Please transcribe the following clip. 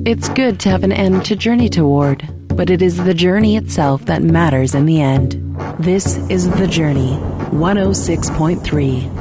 It's good to have an end to journey toward, but it is the journey itself that matters in the end. This is The Journey, 106.3.